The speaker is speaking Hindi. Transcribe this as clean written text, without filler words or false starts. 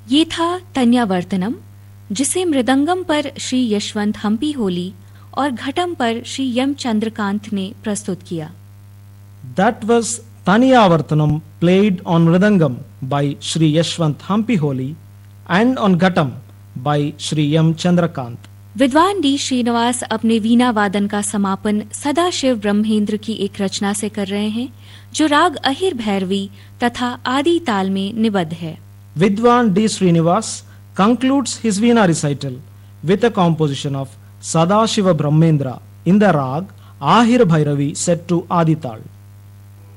ये था तन्यावर्तनम, जिसे मृदंगम पर श्री यशवंत हम्पी होली और घटम पर श्री यम चंद्रकांत ने प्रस्तुत किया। That was Taniyavartanam played on Mridangam by Sri Yashwant Hampi Holi and on Ghatam by Sri M. Chandrakant. विद्वान डी श्रीनिवास अपने वीणा वादन का समापन सदाशिव ब्रह्मेंद्र की एक रचना से कर रहे हैं, जो राग अहिर भैरवी तथा आदि ताल में निबद्ध है। Vidwan D. Srinivas concludes his Veena recital with a composition of Sadashiva Brahmendra in the rag Ahir Bhairavi set to Adi Tal.